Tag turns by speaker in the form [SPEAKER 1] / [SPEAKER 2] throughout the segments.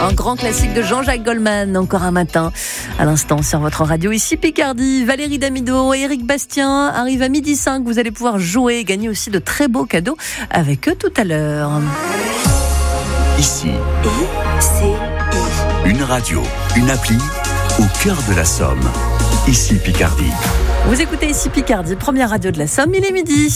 [SPEAKER 1] Un grand classique de Jean-Jacques Goldman, encore un matin. À l'instant, sur votre radio, ici Picardie. Valérie Damido et Éric Bastien arrivent à 12h05. Vous allez pouvoir jouer et gagner aussi de très beaux cadeaux avec eux tout à l'heure.
[SPEAKER 2] Ici, une radio, une appli au cœur de la Somme. Ici Picardie.
[SPEAKER 1] Vous écoutez ici Picardie, première radio de la Somme, il est midi.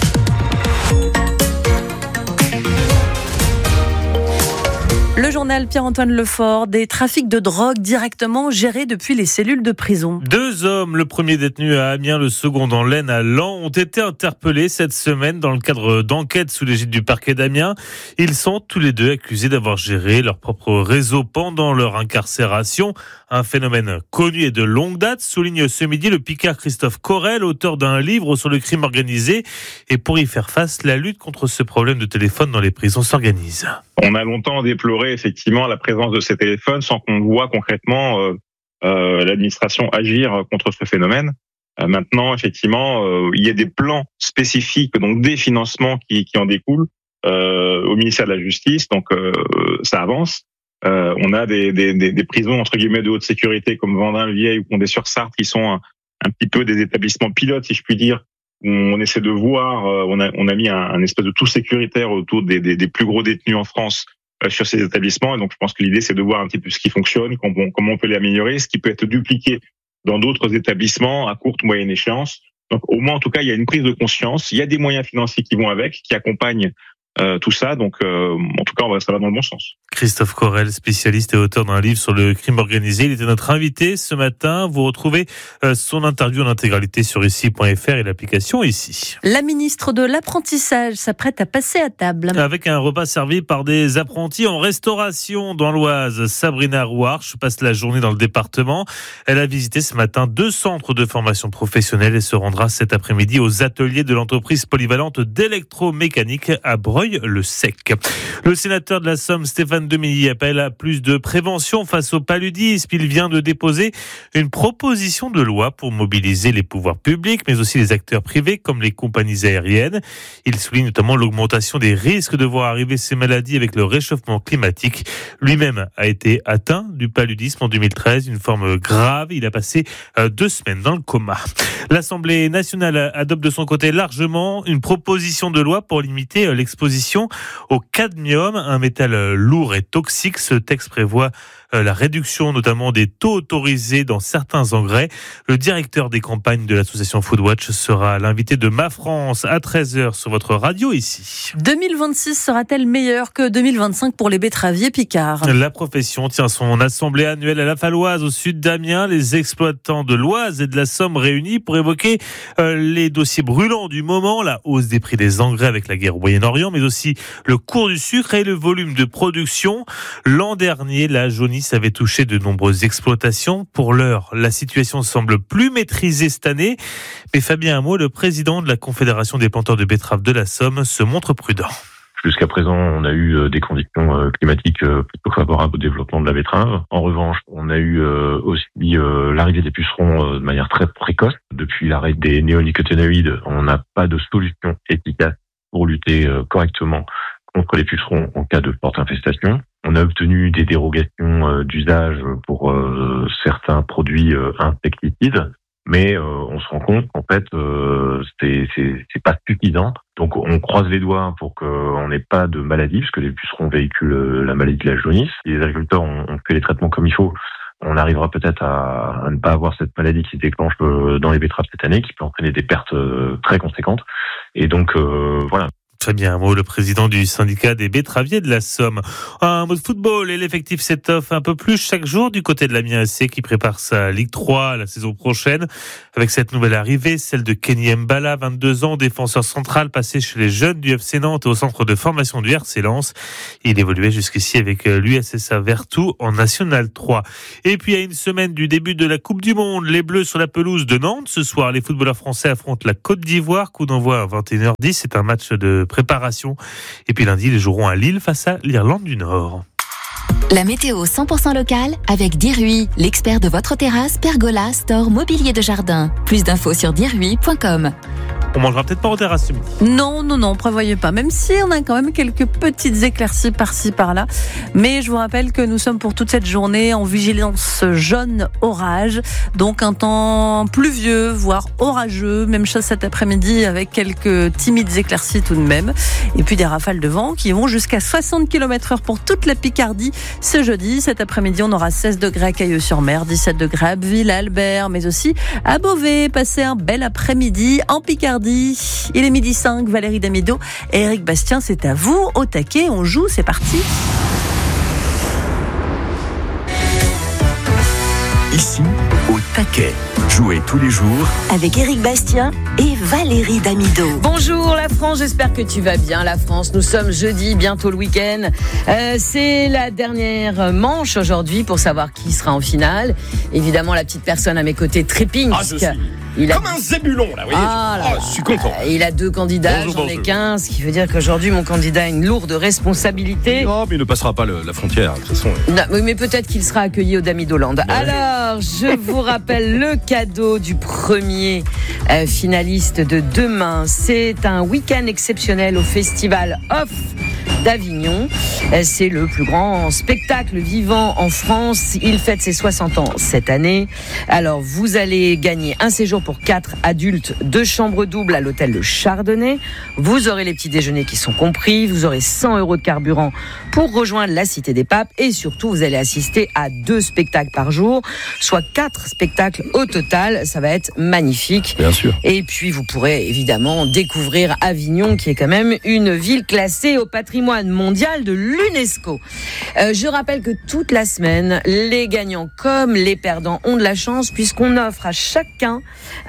[SPEAKER 1] Le journal Pierre-Antoine Lefort, des trafics de drogue directement gérés depuis les cellules de prison.
[SPEAKER 3] 2 hommes, le premier détenu à Amiens, le second dans l'Aisne à Laon, ont été interpellés cette semaine dans le cadre d'enquêtes sous l'égide du parquet d'Amiens. Ils sont tous les deux accusés d'avoir géré leur propre réseau pendant leur incarcération. Un phénomène connu et de longue date, souligne ce midi le Picard Christophe Corel, auteur d'un livre sur le crime organisé. Et pour y faire face, la lutte contre ce problème de téléphone dans les prisons s'organise.
[SPEAKER 4] On a longtemps déploré effectivement la présence de ces téléphones sans qu'on voit concrètement l'administration agir contre ce phénomène. Maintenant, effectivement, il y a des plans spécifiques, donc des financements qui en découlent au ministère de la Justice, donc ça avance. On a des prisons entre guillemets de haute sécurité comme Vendin-le-Vieil ou Condé-sur-Sarthe qui sont un petit peu des établissements pilotes, si je puis dire. On essaie de voir, on a mis un espèce de tout sécuritaire autour des plus gros détenus en France sur ces établissements. Et donc, je pense que l'idée, c'est de voir un petit peu ce qui fonctionne, comment on peut l'améliorer, ce qui peut être dupliqué dans d'autres établissements à courte, moyenne échéance. Donc, au moins, en tout cas, il y a une prise de conscience. Il y a des moyens financiers qui vont avec, qui accompagnent tout ça. Donc, en tout cas, ça va dans le bon sens.
[SPEAKER 3] Christophe Corel, spécialiste et auteur d'un livre sur le crime organisé. Il était notre invité ce matin. Vous retrouvez son interview en intégralité sur ici.fr et l'application Ici.
[SPEAKER 1] La ministre de l'apprentissage s'apprête à passer à table.
[SPEAKER 3] Avec un repas servi par des apprentis en restauration dans l'Oise. Sabrina Rouarche passe la journée dans le département. Elle a visité ce matin 2 centres de formation professionnelle et se rendra cet après-midi aux ateliers de l'entreprise polyvalente d'électromécanique à Breuil-le-Sec. Le sénateur de la Somme, Stéphane Demilly, appelle à plus de prévention face au paludisme. Il vient de déposer une proposition de loi pour mobiliser les pouvoirs publics, mais aussi les acteurs privés comme les compagnies aériennes. Il souligne notamment l'augmentation des risques de voir arriver ces maladies avec le réchauffement climatique. Lui-même a été atteint du paludisme en 2013, une forme grave. Il a passé 2 semaines dans le coma. L'Assemblée nationale adopte de son côté largement une proposition de loi pour limiter l'exposition au cadmium, un métal lourd et toxique. Ce texte prévoit la réduction notamment des taux autorisés dans certains engrais. Le directeur des campagnes de l'association Foodwatch sera l'invité de Ma France à 13h sur votre radio Ici.
[SPEAKER 1] 2026 sera-t-elle meilleure que 2025 pour les betteraviers Picard ?
[SPEAKER 3] La profession tient son assemblée annuelle à La Faloise, au sud d'Amiens. Les exploitants de l'Oise et de la Somme réunis pour évoquer les dossiers brûlants du moment, la hausse des prix des engrais avec la guerre au Moyen-Orient, mais aussi le cours du sucre et le volume de production. L'an dernier, la jaunisse avait touché de nombreuses exploitations. Pour l'heure, la situation semble plus maîtrisée cette année. Mais Fabien Hameau, le président de la Confédération des planteurs de betteraves de la Somme, se montre prudent.
[SPEAKER 5] Jusqu'à présent, on a eu des conditions climatiques plutôt favorables au développement de la betterave. En revanche, on a eu aussi l'arrivée des pucerons de manière très précoce. Depuis l'arrêt des néonicotinoïdes, on n'a pas de solution efficace pour lutter correctement contre les pucerons en cas de forte infestation. On a obtenu des dérogations d'usage pour certains produits insecticides, mais on se rend compte qu'en fait c'est pas suffisant. Donc on croise les doigts pour qu'on n'ait pas de maladie, puisque les pucerons véhiculent la maladie de la jaunisse. Si les agriculteurs ont fait les traitements comme il faut, on arrivera peut-être à ne pas avoir cette maladie qui se déclenche dans les betteraves cette année, qui peut entraîner des pertes très conséquentes. Et donc voilà.
[SPEAKER 3] Fabien Hameau, le président du syndicat des betteraviers de la Somme. Un mot de football et l'effectif s'étoffe un peu plus chaque jour du côté de l'Amiens SC qui prépare sa Ligue 3 la saison prochaine. Avec cette nouvelle arrivée, celle de Kenny Mbala, 22 ans, défenseur central passé chez les jeunes du FC Nantes et au centre de formation du RC Lens. Il évoluait jusqu'ici avec l'USSA Vertou en National 3. Et puis à une semaine du début de la Coupe du Monde, les Bleus sur la pelouse de Nantes. Ce soir, les footballeurs français affrontent la Côte d'Ivoire. Coup d'envoi à 21h10. C'est un match de préparation. Et puis lundi, ils joueront à Lille face à l'Irlande du Nord.
[SPEAKER 6] La météo 100% locale avec Dirui, l'expert de votre terrasse, pergola, store, mobilier de jardin. Plus d'infos sur dirui.com.
[SPEAKER 3] On mangera peut-être pas en terrasse ce midi.
[SPEAKER 1] Non, prévoyez pas. Même si on a quand même quelques petites éclaircies par-ci, par-là. Mais je vous rappelle que nous sommes pour toute cette journée en vigilance jaune orage. Donc un temps pluvieux, voire orageux. Même chose cet après-midi avec quelques timides éclaircies tout de même. Et puis des rafales de vent qui vont jusqu'à 60 km/h pour toute la Picardie. Ce jeudi, cet après-midi, on aura 16 degrés à Cailleux-sur-Mer, 17 degrés à Abbeville, à Albert, mais aussi à Beauvais. Passez un bel après-midi en Picardie. Il est 12h05, Valérie Damido et Éric Bastien, c'est à vous, au taquet, on joue, c'est parti.
[SPEAKER 2] Ici, au taquet. Jouez tous les jours
[SPEAKER 7] avec Éric Bastien et Valérie Damido.
[SPEAKER 8] Bonjour la France, j'espère que tu vas bien la France. Nous sommes jeudi, bientôt le week-end. C'est la dernière manche aujourd'hui pour savoir qui sera en finale. Évidemment, la petite personne à mes côtés trépigne.
[SPEAKER 9] Comme un zébulon là, vous voyez. Je suis content.
[SPEAKER 8] Il a 2 candidats, j'en ai 15, ce qui veut dire qu'aujourd'hui mon candidat a une lourde responsabilité.
[SPEAKER 9] Non, mais il ne passera pas la frontière, de toute façon.
[SPEAKER 8] Non, mais peut-être qu'il sera accueilli au Damidoland. Alors, je vous rappelle le cadeau du premier finaliste de demain. C'est un week-end exceptionnel au Festival Off d'Avignon. C'est le plus grand spectacle vivant en France. Il fête ses 60 ans cette année. Alors, vous allez gagner un séjour pour 4 adultes, 2 chambres doubles à l'hôtel Le Chardonnay. Vous aurez les petits déjeuners qui sont compris. Vous aurez 100 € de carburant pour rejoindre la Cité des Papes. Et surtout, vous allez assister à 2 spectacles par jour, soit 4 spectacles au total. Ça va être magnifique.
[SPEAKER 9] Bien sûr.
[SPEAKER 8] Et puis, vous pourrez évidemment découvrir Avignon, qui est quand même une ville classée au patrimoine mondial de l'UNESCO. Je rappelle que toute la semaine, les gagnants comme les perdants ont de la chance puisqu'on offre à chacun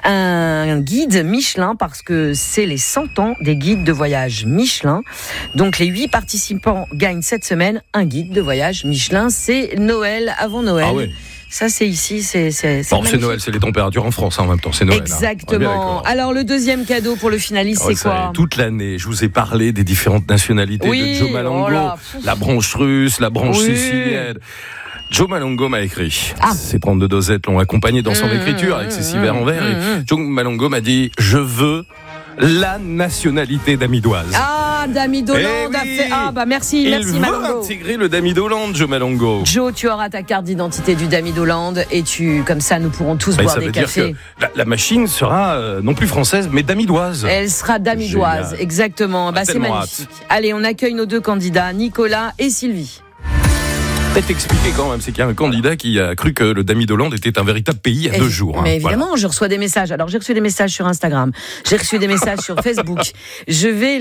[SPEAKER 8] un guide Michelin parce que c'est les 100 ans des guides de voyage Michelin. Donc les 8 participants gagnent cette semaine un guide de voyage Michelin. C'est Noël avant Noël.
[SPEAKER 9] Ah oui.
[SPEAKER 8] Ça, c'est ici, c'est
[SPEAKER 9] Noël, c'est les températures en France en même temps, c'est Noël.
[SPEAKER 8] Exactement. Alors, le deuxième cadeau pour le finaliste, c'est quoi ?
[SPEAKER 9] Toute l'année, je vous ai parlé des différentes nationalités de Joe Malongo, la branche russe, la branche sicilienne. Joe Malongo m'a écrit. Ses 32 dosettes l'ont accompagné dans son écriture avec ses 6 verres en verre. Et Joe Malongo m'a dit, je veux la nationalité damidoise.
[SPEAKER 8] Damidoland a fait. Merci Malongo.
[SPEAKER 9] Il veut intégrer le Damidoland, Joe Malongo.
[SPEAKER 8] Joe, tu auras ta carte d'identité du Damidoland et comme ça, nous pourrons tous boire des cafés.
[SPEAKER 9] Ça veut dire que la machine sera non plus française, mais damidoise.
[SPEAKER 8] Elle sera damidoise, exactement. C'est magnifique. Allez, on accueille nos 2 candidats, Nicolas et Sylvie.
[SPEAKER 9] Peut-être expliquer quand même, c'est qu'il y a un candidat qui a cru que le Damidoland était un véritable pays il y a 2 jours.
[SPEAKER 8] Mais évidemment, je reçois des messages. Alors, j'ai reçu des messages sur Instagram, j'ai reçu des messages sur Facebook. Je vais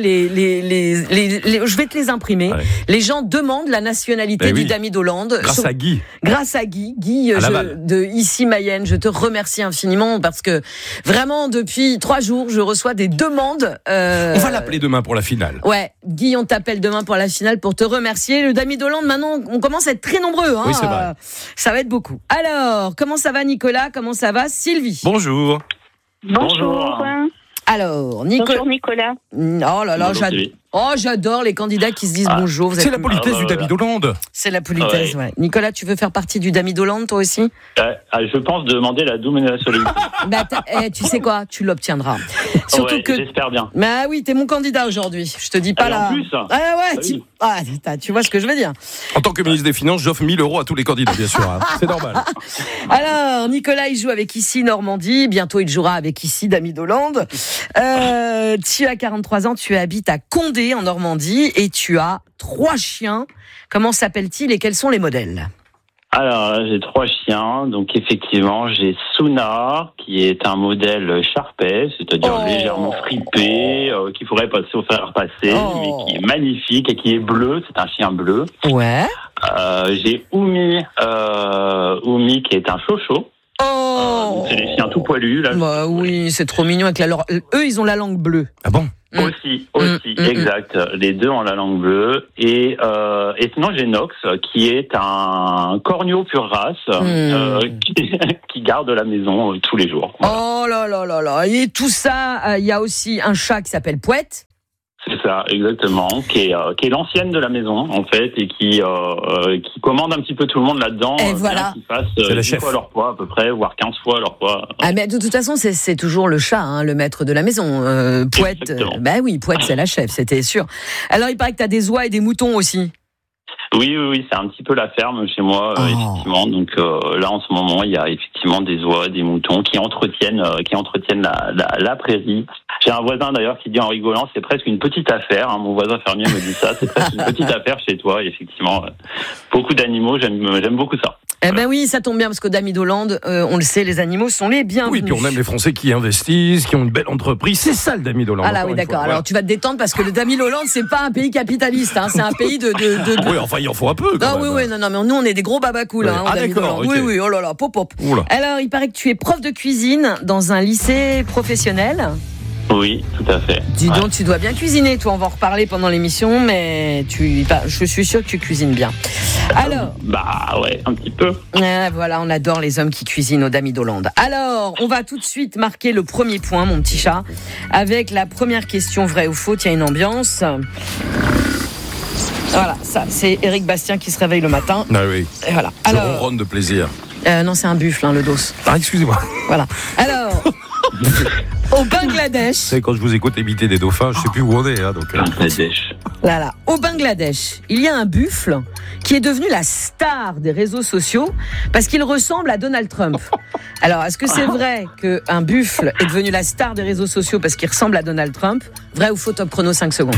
[SPEAKER 8] je vais te les imprimer. Ouais. Les gens demandent la nationalité du Damidoland.
[SPEAKER 9] Grâce à Guy.
[SPEAKER 8] Grâce à Guy de ici Mayenne. Je te remercie infiniment parce que vraiment depuis 3 jours, je reçois des demandes.
[SPEAKER 9] On va l'appeler demain pour la finale.
[SPEAKER 8] Ouais, Guy, on t'appelle demain pour la finale pour te remercier. Le Damidoland, maintenant, on commence à être très nombreux.
[SPEAKER 9] Oui, c'est vrai.
[SPEAKER 8] Ça va être beaucoup. Alors, comment ça va Nicolas ? Comment ça va Sylvie ?
[SPEAKER 9] Bonjour.
[SPEAKER 10] Bonjour.
[SPEAKER 8] Alors,
[SPEAKER 10] Bonjour Nicolas.
[SPEAKER 8] Oh là là, j'adore les candidats qui se disent bonjour.
[SPEAKER 9] C'est la politesse du Damidoland.
[SPEAKER 8] C'est la politesse, ouais. Nicolas, tu veux faire partie du Damidoland, toi aussi ?
[SPEAKER 11] Je pense demander la double nationalité.
[SPEAKER 8] Tu sais quoi ? Tu l'obtiendras. Surtout que
[SPEAKER 11] j'espère bien.
[SPEAKER 8] Oui, t'es mon candidat aujourd'hui. Je te dis pas là.
[SPEAKER 11] En plus.
[SPEAKER 8] Tu vois ce que je veux dire.
[SPEAKER 9] En tant que ministre des Finances, j'offre 1 000 € à tous les candidats, bien sûr. C'est normal.
[SPEAKER 8] Alors, Nicolas, il joue avec ici Normandie. Bientôt, il jouera avec ici Damidoland. Tu as 43 ans, tu habites à Condé en Normandie et tu as 3 chiens. Comment s'appellent-ils et quels sont les modèles ?
[SPEAKER 11] Alors, j'ai 3 chiens. Donc, effectivement, j'ai Suna, qui est un modèle Sharpei, c'est-à-dire légèrement fripé, qu'il faudrait pas se faire passer, mais qui est magnifique et qui est bleu. C'est un chien bleu.
[SPEAKER 8] Ouais.
[SPEAKER 11] J'ai Oumi, qui est un chocho. C'est des chiens tout poilus, là.
[SPEAKER 8] Oui, c'est trop mignon avec eux, ils ont la langue bleue.
[SPEAKER 9] Ah bon ?
[SPEAKER 11] Aussi, exact. Les 2 ont la langue bleue. Et sinon, j'ai Nox, qui est un corneau pure race, qui garde la maison tous les jours. Voilà.
[SPEAKER 8] Oh là là là là. Et tout ça, il y a aussi un chat qui s'appelle Pouette.
[SPEAKER 11] C'est ça, exactement. Qui est l'ancienne de la maison, en fait, et qui commande un petit peu tout le monde là-dedans.
[SPEAKER 8] Et voilà.
[SPEAKER 11] Qui fassent 10 fois leur poids, à peu près, voire 15 fois leur poids.
[SPEAKER 8] Ah, mais de toute façon, c'est toujours le chat, hein, le maître de la maison. Pouette, Pouette, c'est la chef, c'était sûr. Alors, il paraît que tu as des oies et des moutons aussi.
[SPEAKER 11] Oui, c'est un petit peu la ferme chez moi, effectivement. Donc là, en ce moment, il y a effectivement des oies, des moutons qui entretiennent la prairie. J'ai un voisin d'ailleurs qui dit en rigolant, c'est presque une petite affaire. Hein, mon voisin fermier me dit ça, c'est presque une petite affaire chez toi. Et effectivement, beaucoup d'animaux, j'aime beaucoup ça.
[SPEAKER 8] Eh ben oui, ça tombe bien parce qu'au Damidoland, on le sait, les animaux sont les bienvenus.
[SPEAKER 9] Oui, puis on aime les Français qui investissent, qui ont une belle entreprise. C'est ça le Damidoland.
[SPEAKER 8] Ah là, oui, d'accord. Alors tu vas te détendre parce que le Damidoland, c'est pas un pays capitaliste, hein, c'est un pays de.
[SPEAKER 9] Oui, enfin, il en faut un peu. Quand même.
[SPEAKER 8] Non, mais nous, on est des gros babacous là.
[SPEAKER 9] Ouais. D'accord. Okay.
[SPEAKER 8] Oui, oh là là, pop.
[SPEAKER 9] Oula.
[SPEAKER 8] Alors, il paraît que tu es prof de cuisine dans un lycée professionnel.
[SPEAKER 11] Oui, tout à fait.
[SPEAKER 8] Dis donc, tu dois bien cuisiner, toi. On va en reparler pendant l'émission, mais je suis sûre que tu cuisines bien. Alors.
[SPEAKER 11] Bah ouais, un petit peu.
[SPEAKER 8] Voilà, on adore les hommes qui cuisinent au Damidoland. Alors, on va tout de suite marquer le premier point, mon petit chat, avec la première question vrai ou faux. Il y a une ambiance. Voilà, ça, c'est Éric Bastien qui se réveille le matin.
[SPEAKER 9] Ah oui.
[SPEAKER 8] Et voilà.
[SPEAKER 9] Alors, je ronronne de plaisir.
[SPEAKER 8] Non, c'est un buffle, le dos.
[SPEAKER 9] Ah, excusez-moi.
[SPEAKER 8] Voilà. Alors. Au Bangladesh.
[SPEAKER 9] Vous savez, quand je vous écoute imiter des dauphins, je sais plus où on est.
[SPEAKER 11] Bangladesh.
[SPEAKER 8] Là. Au Bangladesh, il y a un buffle qui est devenu la star des réseaux sociaux parce qu'il ressemble à Donald Trump. Alors, est-ce que c'est vrai qu'un buffle est devenu la star des réseaux sociaux parce qu'il ressemble à Donald Trump? Vrai ou faux? Top chrono, 5 secondes.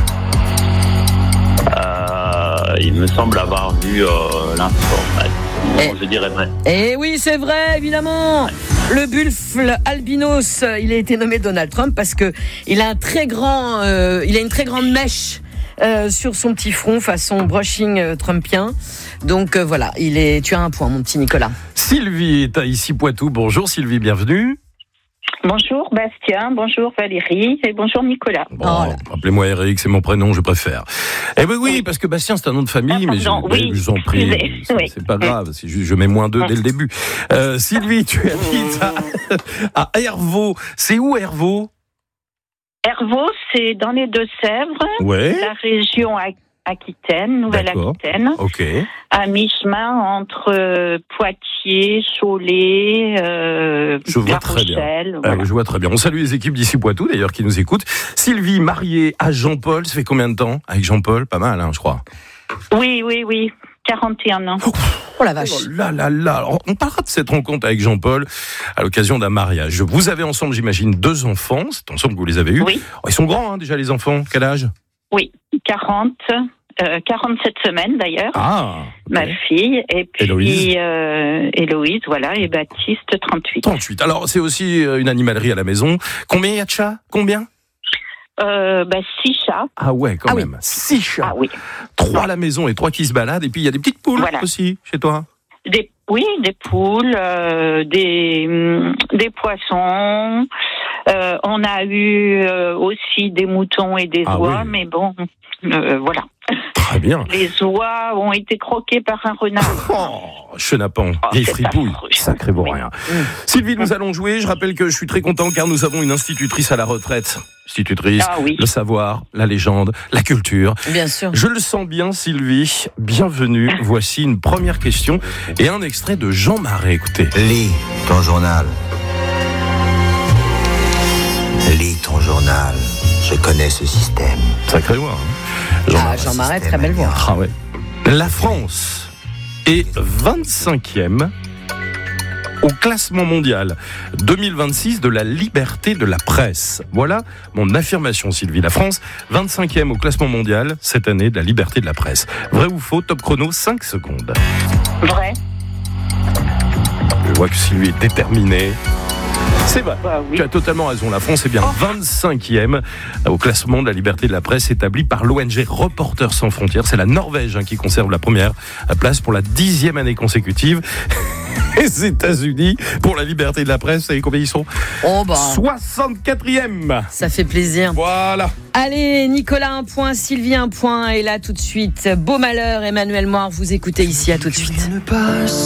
[SPEAKER 11] Il me semble avoir vu l'information. Je dirais vrai.
[SPEAKER 8] Eh oui, c'est vrai, évidemment. Le buffle albinos, il a été nommé Donald Trump parce que il a une très grande mèche sur son petit front façon brushing trumpien. Donc voilà, tu as un point, mon petit Nicolas.
[SPEAKER 9] Sylvie est à Issy-Poitou. Bonjour Sylvie, bienvenue.
[SPEAKER 10] Bonjour Bastien, bonjour Valérie et bonjour Nicolas.
[SPEAKER 9] Bon, appelez-moi Eric, c'est mon prénom, je préfère. Eh ben oui, parce que Bastien c'est un nom de famille, mais je vous en prie, c'est pas grave, c'est juste, je mets -2 dès le début. Sylvie, tu habites à Hervaux. C'est où Hervaux?
[SPEAKER 10] Hervaux, c'est dans les Deux-Sèvres, la région Aquitaine, Nouvelle-Aquitaine.
[SPEAKER 9] Ok.
[SPEAKER 10] À mi-chemin entre Poitiers, Cholet,
[SPEAKER 9] je vois très bien. Voilà. Je vois très bien. On salue les équipes d'Issy-Poitou d'ailleurs qui nous écoutent. Sylvie, mariée à Jean-Paul, ça fait combien de temps avec Jean-Paul? Pas mal, je crois.
[SPEAKER 10] Oui. 41 ans.
[SPEAKER 8] Oh la vache.
[SPEAKER 9] Oh là. Alors, on parlera de cette rencontre avec Jean-Paul à l'occasion d'un mariage. Vous avez ensemble, j'imagine, 2 enfants. C'est ensemble que vous les avez eus.
[SPEAKER 10] Oui.
[SPEAKER 9] Oh, ils sont grands déjà les enfants. Quel âge?
[SPEAKER 10] Oui, 47 semaines d'ailleurs.
[SPEAKER 9] Ah, okay.
[SPEAKER 10] Ma fille, et puis
[SPEAKER 9] Héloïse,
[SPEAKER 10] voilà, et Baptiste, 38.
[SPEAKER 9] 38. Alors, c'est aussi une animalerie à la maison. Combien il y a de chats? Combien?
[SPEAKER 10] 6 chats.
[SPEAKER 9] Ah ouais, quand même. 6 chats.
[SPEAKER 10] Ah oui.
[SPEAKER 9] 3 à la maison et 3 qui se baladent. Et puis, il y a des petites poules aussi, chez toi?
[SPEAKER 10] Des poules, des poissons. On a eu aussi des moutons et des oies, mais bon, voilà.
[SPEAKER 9] Très bien.
[SPEAKER 10] Les oies ont été croquées par un renard.
[SPEAKER 9] Oh, chenapan, vieille fripouille, sacré vaurien. Sylvie, nous allons jouer. Je rappelle que je suis très content car nous avons une institutrice à la retraite. Institutrice, le savoir, la légende, la culture.
[SPEAKER 8] Bien sûr.
[SPEAKER 9] Je le sens bien, Sylvie. Bienvenue. Voici une première question et un extrait de Jean Marais. Écoutez.
[SPEAKER 12] Lis ton journal. Lis ton journal. Je connais ce système.
[SPEAKER 9] Sacré voix.
[SPEAKER 8] Jean Marais, très belle voix.
[SPEAKER 9] Ah ouais. La France est 25e au classement mondial 2026 de la liberté de la presse. Voilà mon affirmation, Sylvie. La France, 25e au classement mondial cette année de la liberté de la presse. Vrai ou faux? Top chrono, 5 secondes.
[SPEAKER 10] Vrai.
[SPEAKER 9] Je vois que Sylvie est déterminée. C'est vrai,
[SPEAKER 10] oui.
[SPEAKER 9] Tu as totalement raison. La France est bien 25e au classement de la liberté de la presse établi par l'ONG Reporters sans frontières. C'est la Norvège qui conserve la première place pour la 10e année consécutive. Les États-Unis, pour la liberté de la presse, vous savez combien ils sont? 64e.
[SPEAKER 8] Ça fait plaisir.
[SPEAKER 9] Voilà.
[SPEAKER 8] Allez, Nicolas, 1 point, Sylvie, 1 point. Et là, tout de suite, Beau Malheur, Emmanuel Moir, vous écoutez ici, à tout de suite.